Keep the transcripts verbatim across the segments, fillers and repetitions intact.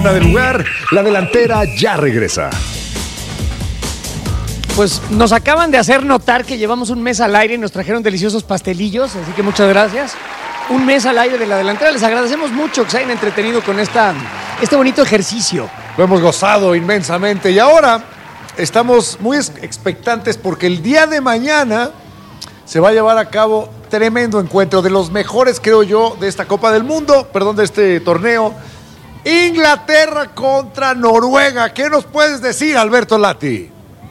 del lugar, la delantera ya regresa. Pues nos acaban de hacer notar que llevamos un mes al aire y nos trajeron deliciosos pastelillos, así que muchas gracias. Un mes al aire de la delantera. Les agradecemos mucho que se hayan entretenido con esta, este bonito ejercicio. Lo hemos gozado inmensamente y ahora estamos muy expectantes porque el día de mañana se va a llevar a cabo tremendo encuentro de los mejores, creo yo, de esta Copa del Mundo, perdón, de este torneo. Inglaterra contra Noruega. ¿Qué nos puedes decir, Alberto Lati?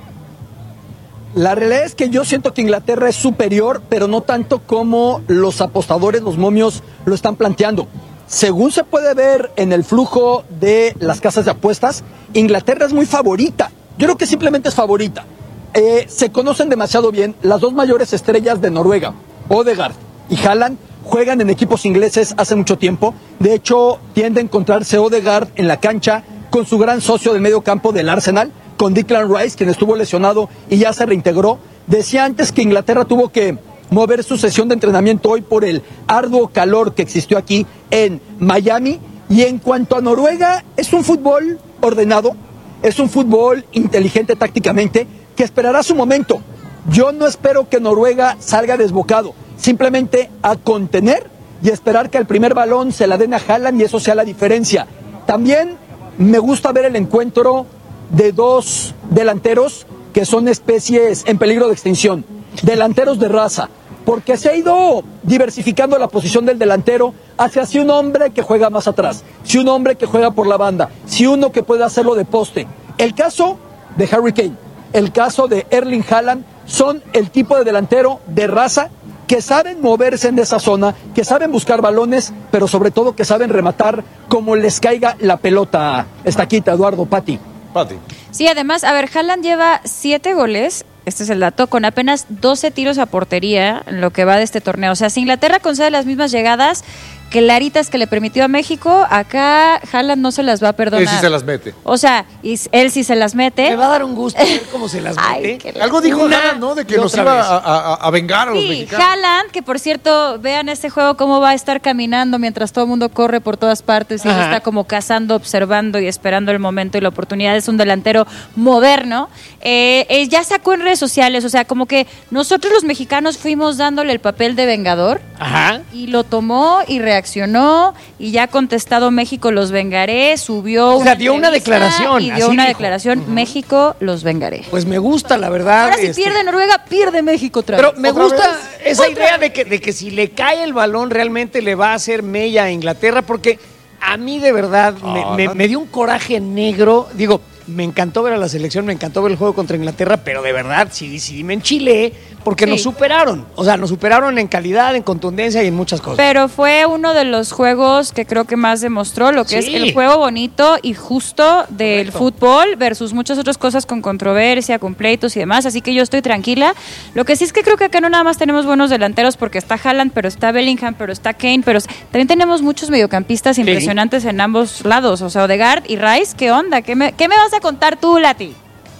La realidad es que yo siento que Inglaterra es superior, pero no tanto como los apostadores, los momios, lo están planteando. Según se puede ver en el flujo de las casas de apuestas, Inglaterra es muy favorita. Yo creo que simplemente es favorita. Eh, se conocen demasiado bien las dos mayores estrellas de Noruega, Odegaard y Haaland, juegan en equipos ingleses hace mucho tiempo. De hecho, tiende a encontrarse Odegaard en la cancha con su gran socio del medio campo del Arsenal, con Declan Rice, quien estuvo lesionado y ya se reintegró. Decía antes que Inglaterra tuvo que mover su sesión de entrenamiento hoy por el arduo calor que existió aquí en Miami. Y en cuanto a Noruega, es un fútbol ordenado, es un fútbol inteligente tácticamente, que esperará su momento. Yo no espero que Noruega salga desbocado, simplemente a contener y esperar que el primer balón se la den a Haaland y eso sea la diferencia. También me gusta ver el encuentro de dos delanteros que son especies en peligro de extinción, delanteros de raza, porque se ha ido diversificando la posición del delantero hacia si un hombre que juega más atrás, si un hombre que juega por la banda, si uno que puede hacerlo de poste. El caso de Harry Kane, el caso de Erling Haaland son el tipo de delantero de raza que saben moverse en esa zona, que saben buscar balones, pero sobre todo que saben rematar como les caiga la pelota. Estaquita, Eduardo, Pati. Pati. Sí, además, a ver, Haaland lleva siete goles, este es el dato, con apenas doce tiros a portería en lo que va de este torneo. O sea, si Inglaterra concede las mismas llegadas claritas que le permitió a México, acá Haaland no se las va a perdonar. Él sí se las mete. O sea, y él sí se las mete. Me va a dar un gusto ver cómo se las mete. Ay, Algo dijo Una Haaland, ¿no? De que y nos otra iba vez. a, a, a vengar a los Sí, mexicanos. Haaland, que por cierto, vean este juego cómo va a estar caminando mientras todo el mundo corre por todas partes y él Ajá. está como cazando, observando y esperando el momento y la oportunidad. Es un delantero moderno. Eh, eh, ya sacó en redes sociales, o sea, como que nosotros los mexicanos fuimos dándole el papel de vengador. Ajá. Y lo tomó y reaccionó y ya ha contestado México los vengaré, subió O sea, dio una entrevista declaración, y dio así una dijo. declaración, uh-huh. México los vengaré. Pues me gusta, la verdad. Ahora si este, pierde Noruega, pierde México otra Pero vez. me ¿Otra gusta vez? esa ¿Otra idea vez? de que, de que si le cae el balón realmente le va a hacer mella a Inglaterra, porque a mí de verdad me, Ah, me- no. me dio un coraje negro. Digo, me encantó ver a la selección, me encantó ver el juego contra Inglaterra, pero de verdad sí, sí me enchilé porque Sí. nos superaron. O sea, nos superaron en calidad, en contundencia y en muchas cosas. Pero fue uno de los juegos que creo que más demostró lo que Sí. es el juego bonito y justo del Correcto. fútbol versus muchas otras cosas con controversia, con pleitos y demás. Así que yo estoy tranquila. Lo que sí es que creo que acá no nada más tenemos buenos delanteros porque está Haaland, pero está Bellingham, pero está Kane, pero también tenemos muchos mediocampistas impresionantes en ambos lados. O sea, Odegaard y Rice, ¿qué onda? ¿Qué me, qué me vas a contar tú, Lati?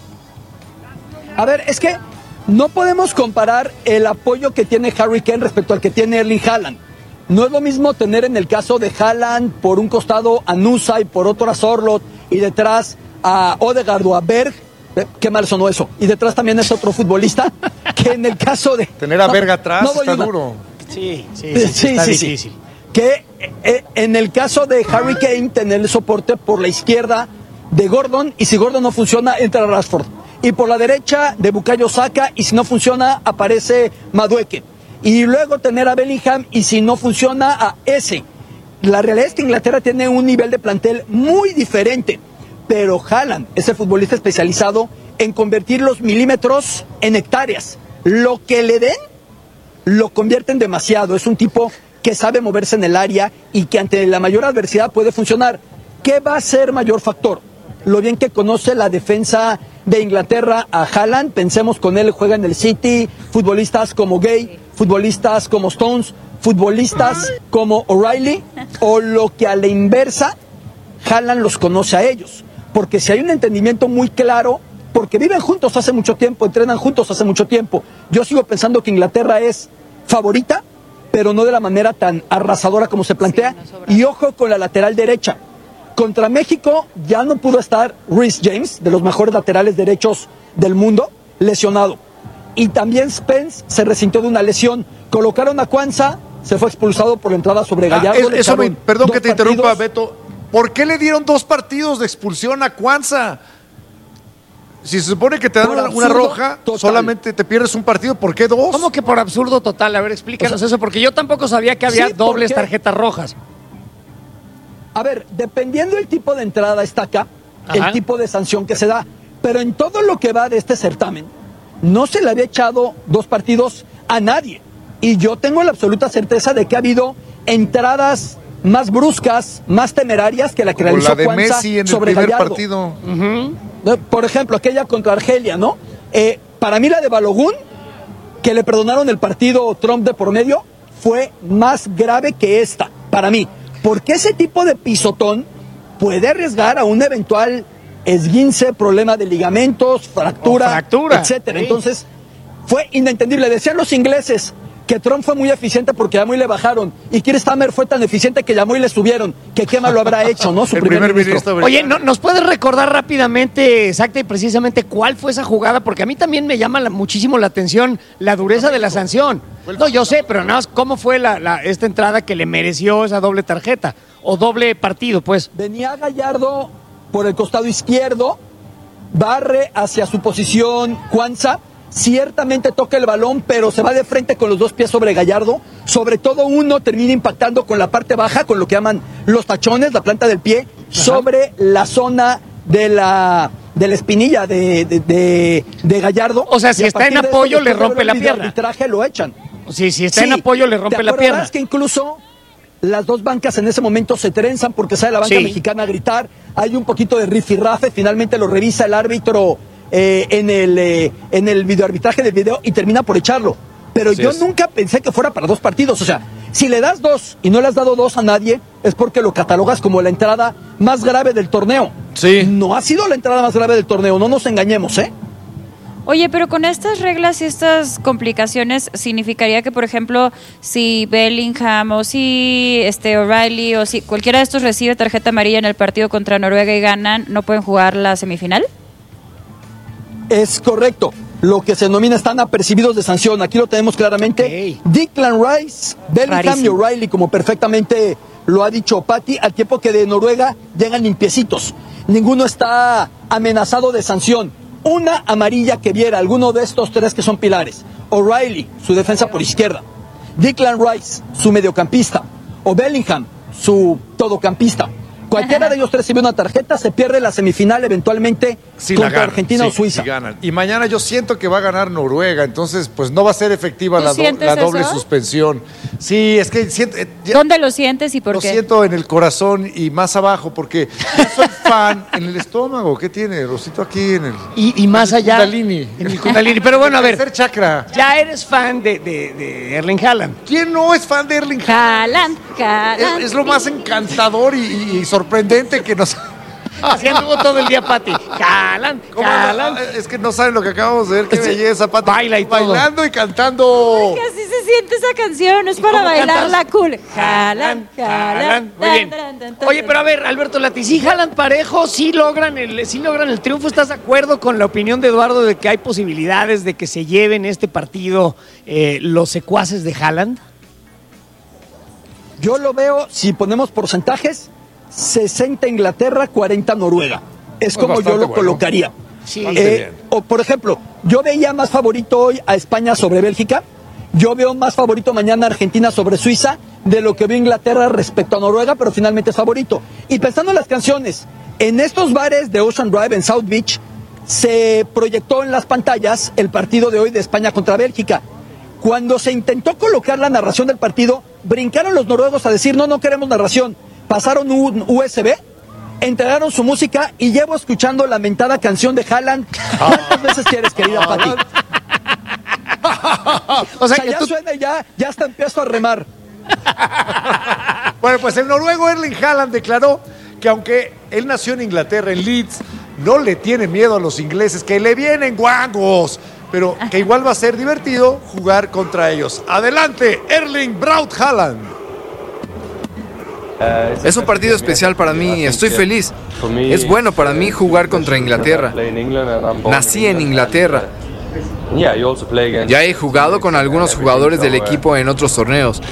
A ver, es que no podemos comparar el apoyo que tiene Harry Kane respecto al que tiene Erling Haaland. No es lo mismo tener en el caso de Haaland por un costado a Nusa y por otro a Sorloth y detrás a Odegaard o a Berg. Eh, Qué mal sonó eso. Y detrás también es otro futbolista que en el caso de... Tener a No, Berg atrás no doy está una. duro. Sí, sí, Sí, sí, sí, está sí, sí. difícil. Que eh, en el caso de Harry Kane tener el soporte por la izquierda de Gordon y si Gordon no funciona entra Rashford y por la derecha de Bukayo Saka y si no funciona aparece Madueke y luego tener a Bellingham y si no funciona a ese. La realidad es que Inglaterra tiene un nivel de plantel muy diferente, pero Haaland es el futbolista especializado en convertir los milímetros en hectáreas. Lo que le den lo convierten demasiado. Es un tipo que sabe moverse en el área y que ante la mayor adversidad puede funcionar. ¿Qué va a ser mayor factor? Lo bien que conoce la defensa de Inglaterra a Haaland. Pensemos con él, juega en el City, futbolistas como Gay, futbolistas como Stones, futbolistas como O'Reilly, o lo que a la inversa, Haaland los conoce a ellos. Porque si hay un entendimiento muy claro, porque viven juntos hace mucho tiempo, entrenan juntos hace mucho tiempo. Yo sigo pensando que Inglaterra es favorita, pero no de la manera tan arrasadora como se plantea. Sí, no sobra. Y ojo con la lateral derecha. Contra México ya no pudo estar Reece James, de los mejores laterales derechos del mundo, lesionado. Y también Spence se resintió de una lesión. Colocaron a Cuanza, se fue expulsado por la entrada sobre Gallardo. Ah, eso me, perdón que te partidos. interrumpa, Beto. ¿Por qué le dieron dos partidos de expulsión a Cuanza? Si se supone que te dan una, una roja, total. Solamente te pierdes un partido, ¿por qué dos? ¿Cómo que por absurdo total? A ver, explícanos o sea, eso, porque yo tampoco sabía que había sí, dobles tarjetas rojas. A ver, dependiendo del tipo de entrada está acá, Ajá. el tipo de sanción que se da, pero en todo lo que va de este certamen, no se le había echado dos partidos a nadie. Y yo tengo la absoluta certeza de que ha habido entradas más bruscas, más temerarias que la que Como realizó la de Cuanza Messi en sobre el primer Gallardo. partido. Uh-huh. Por ejemplo, aquella contra Argelia, ¿no? Eh, para mí la de Balogun, que le perdonaron el partido Trump de por medio, fue más grave que esta, para mí. Porque ese tipo de pisotón puede arriesgar a un eventual esguince, problema de ligamentos, fractura, oh, fractura. etcétera. Sí. Entonces, fue inentendible. Decían los ingleses que Trump fue muy eficiente porque llamó y le bajaron, y Keir Starmer fue tan eficiente que llamó y le subieron. Que qué mal lo habrá hecho, ¿no? Su el primer, primer ministro. ministro. Oye, ¿no, ¿nos puedes recordar rápidamente, exacta y precisamente cuál fue esa jugada? Porque a mí también me llama la, muchísimo la atención la dureza de la sanción. No, yo sé, pero nada más, ¿cómo fue la, la, esta entrada que le mereció esa doble tarjeta? O doble partido, pues. Venía Gallardo por el costado izquierdo, barre hacia su posición Cuanza, ciertamente toca el balón, pero se va de frente con los dos pies sobre Gallardo. Sobre todo uno termina impactando con la parte baja, con lo que llaman los tachones, la planta del pie, Ajá. sobre la zona de la de la espinilla de, de, de, de Gallardo. O sea, si está en apoyo, eso, le rompe la pierna. El arbitraje lo echan. Sí, si está sí, en apoyo, le rompe la pierna. ¿Te que incluso las dos bancas en ese momento se trenzan porque sale la banca sí. mexicana a gritar? Hay un poquito de rifirrafe, finalmente lo revisa el árbitro Eh, en el eh, en el videoarbitraje del video y termina por echarlo. Pero sí yo es. nunca pensé que fuera para dos partidos. O sea, si le das dos y no le has dado dos a nadie, es porque lo catalogas como la entrada más grave del torneo. Sí. No ha sido la entrada más grave del torneo, no nos engañemos, ¿eh? Oye, pero con estas reglas y estas complicaciones, ¿significaría que, por ejemplo, si Bellingham o si este O'Reilly o si cualquiera de estos recibe tarjeta amarilla en el partido contra Noruega y ganan, no pueden jugar la semifinal? Es correcto. Lo que se denomina están apercibidos de sanción. Aquí lo tenemos claramente. Okay. Declan Rice, Bellingham Rarísimo. y O'Reilly, como perfectamente lo ha dicho Patti, al tiempo que de Noruega llegan limpiecitos. Ninguno está amenazado de sanción. Una amarilla que viera alguno de estos tres que son pilares. O'Reilly, su defensa por izquierda. Declan Rice, su mediocampista. O Bellingham, su todocampista. Cualquiera de ellos tres recibe una tarjeta, se pierde la semifinal eventualmente sí, contra ganan, Argentina sí, o Suiza. Sí ganan. Y mañana yo siento que va a ganar Noruega, entonces pues no va a ser efectiva la, do, la doble eso? suspensión. Sí, es que siento... Ya, ¿dónde lo sientes y por lo qué? Lo siento en el corazón y más abajo, porque yo soy fan en el estómago. ¿Qué tiene? Lo siento aquí en el... Y, y más allá... Kundalini. En el Kundalini. Pero bueno, a ver... Tercer chakra. Ya eres fan de, de, de Erling Haaland. ¿Quién no es fan de Erling Haaland? Haaland. Es, es lo más encantador y, y sorprendente que nos... Así anduvo todo el día Pati. Haaland, Haaland. No? Es que no saben lo que acabamos de ver. Qué sí. belleza, Pati. Baila y todo. Bailando y cantando. Ay, que así se siente esa canción. Es para bailarla cool. Haaland, Haaland. Muy bien. Oye, pero a ver, Alberto Lati, ¿sí Haaland parejo? ¿Sí logran, el, ¿Sí logran el triunfo? ¿Estás de acuerdo con la opinión de Eduardo de que hay posibilidades de que se lleven este partido eh, los secuaces de Haaland? Yo lo veo, si ponemos porcentajes, sesenta Inglaterra, cuarenta Noruega. Es pues como yo lo bueno. colocaría. Sí, eh, o por ejemplo, yo veía más favorito hoy a España sobre Bélgica. Yo veo más favorito mañana Argentina sobre Suiza de lo que veo Inglaterra respecto a Noruega, pero finalmente es favorito. Y pensando en las canciones, en estos bares de Ocean Drive en South Beach se proyectó en las pantallas el partido de hoy de España contra Bélgica. Cuando se intentó colocar la narración del partido, brincaron los noruegos a decir no, no queremos narración. Pasaron un U S B, entregaron su música y llevo escuchando la mentada canción de Haaland. ¿Cuántas veces quieres, querida Pati? O sea, o sea ya tú... suena y ya, ya hasta empiezo a remar. Bueno, pues el noruego Erling Haaland declaró que aunque él nació en Inglaterra, en Leeds, no le tiene miedo a los ingleses, que le vienen guangos, pero que igual va a ser divertido jugar contra ellos. Adelante, Erling Braut Haaland. Es un partido especial para mí, estoy feliz. Es bueno para mí jugar contra Inglaterra. Nací en Inglaterra. Ya he jugado con algunos jugadores del equipo en otros torneos.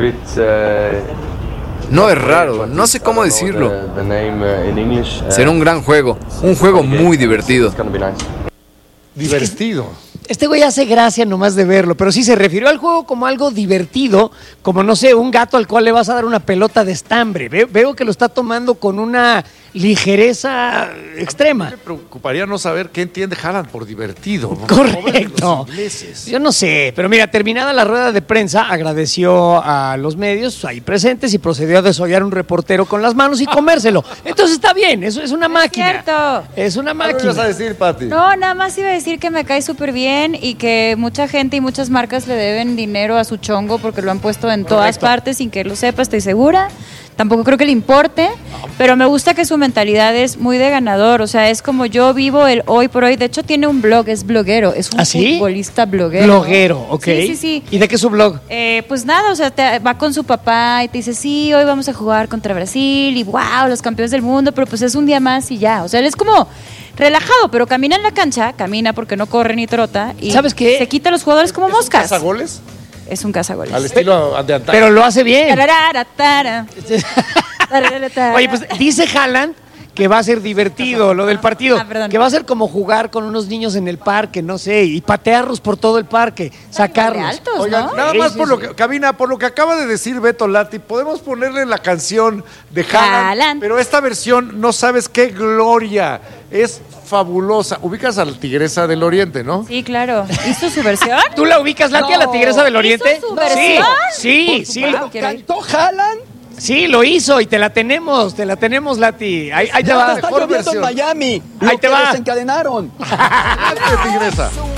No es raro, no sé cómo decirlo. Será un gran juego, un juego muy divertido. Divertido. Este güey hace gracia nomás de verlo, pero sí se refirió al juego como algo divertido, como no sé, un gato al cual le vas a dar una pelota de estambre. Ve- veo que lo está tomando con una ligereza extrema. Me preocuparía no saber qué entiende Haaland por divertido. Correcto. Los ingleses. Yo no sé, pero mira, terminada la rueda de prensa, agradeció a los medios ahí presentes y procedió a desollar un reportero con las manos y comérselo. Entonces está bien, eso es una máquina. cierto. Es una ¿Qué ibas a máquina. decir, Pati? No, nada más iba a decir que me cae súper bien y que mucha gente y muchas marcas le deben dinero a su chongo porque lo han puesto en todas Correcto. partes sin que él lo sepa, estoy segura. Tampoco creo que le importe, pero me gusta que su mentalidad es muy de ganador, o sea, es como yo vivo el hoy por hoy. De hecho, tiene un blog, es bloguero, es un ¿Ah, sí? futbolista bloguero. Bloguero, ok. Sí, sí, sí. ¿Y de qué es su blog? Eh, pues nada, o sea, te- va con su papá y te dice, sí, hoy vamos a jugar contra Brasil y wow, los campeones del mundo, pero pues es un día más y ya. O sea, él es como relajado, pero camina en la cancha, camina porque no corre ni trota y ¿Sabes qué? se quita los jugadores como ¿Es un moscas. cazagoles? Es un cazagoles. Al estilo de antaño. Pero lo hace bien. Tararara, tara. Tararara, tara. Oye, pues dice Haaland que va a ser divertido lo del partido, Ah, perdón. que va a ser como jugar con unos niños en el parque, no sé, y patearlos por todo el parque, sacarlos. altos, Oigan, ¿no? nada Sí, más sí, por sí. lo que, Cabina, por lo que acaba de decir Beto Lati, podemos ponerle la canción de Haaland, Haaland. pero esta versión, no sabes qué gloria, es fabulosa. Ubicas a la Tigresa del Oriente, ¿no? Sí, claro. ¿Hizo su versión? ¿Tú la ubicas, Lati, a la No. Tigresa del Oriente? ¿Hizo su Sí, versión? sí, sí, supuesto. quiero ir. ¿Cantó Haaland? sí, lo hizo y te la tenemos, te la tenemos, Lati. Ahí, ahí te Ya va. está mejor lloviendo en versión. Miami. Ahí Lo te que va. desencadenaron. Este Tigresa.